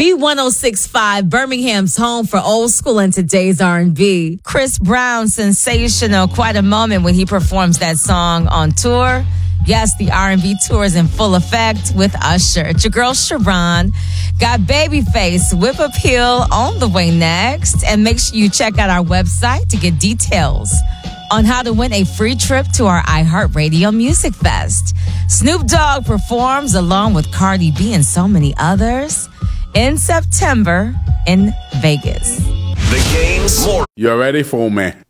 B1065, Birmingham's home for old school and today's R&B. Chris Brown, sensational. Quite a moment when he performs that song on tour. Yes, the R&B tour is in full effect with Usher. It's your girl, Sharon. Got Babyface, Whip Appeal on the way next. And make sure you check out our website to get details on how to win a free trip to our iHeartRadio Music Fest. Snoop Dogg performs along with Cardi B and so many others in September in Vegas. The game's more. You ready for me?